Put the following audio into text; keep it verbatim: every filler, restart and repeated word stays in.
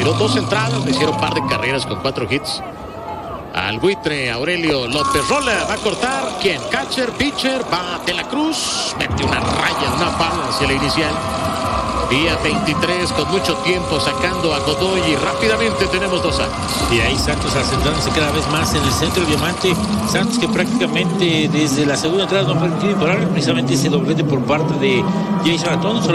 tiró dos entradas, le hicieron un par de carreras con cuatro hits. Al buitre Aurelio López Rola va a cortar. ¿Quién? Catcher, pitcher, va De la Cruz. Mete una raya, una pala hacia la inicial. Día veintitrés con mucho tiempo sacando a Godoy y rápidamente tenemos dos outs. Y ahí Santos asentrándose cada vez más en el centro del diamante. Santos que prácticamente desde la segunda entrada no permitió parar precisamente ese doblete por parte de Jason Antón.